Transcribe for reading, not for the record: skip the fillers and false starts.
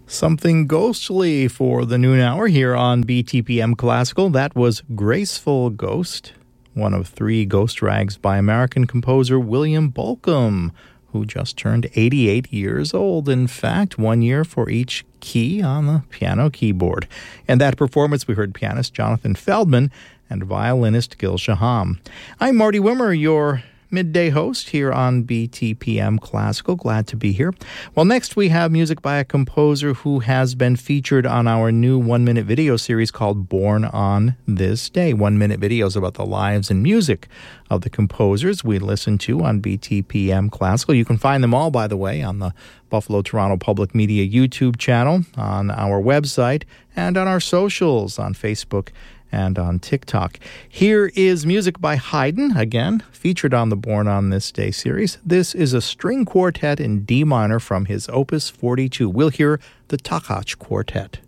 Something ghostly for the noon hour here on BTPM Classical. That was Graceful Ghost, one of three ghost rags by American composer William Bolcom, who just turned 88 years old. In fact, 1 year for each key on the piano keyboard. And that performance, we heard pianist Jonathan Feldman and violinist Gil Shaham. I'm Marty Wimmer, your midday host here on BTPM Classical. Glad to be here. Well, next we have music by a composer who has been featured on our new 1-minute video series called Born on This Day. 1-minute videos about the lives and music of the composers we listen to on BTPM Classical. You can find them all, by the way, on the Buffalo Toronto Public Media YouTube channel, on our website, and on our socials on Facebook and on TikTok. Here is music by Haydn, again, featured on the Born on This Day series. This is a string quartet in D minor from his Opus 42. We'll hear the Takacs Quartet.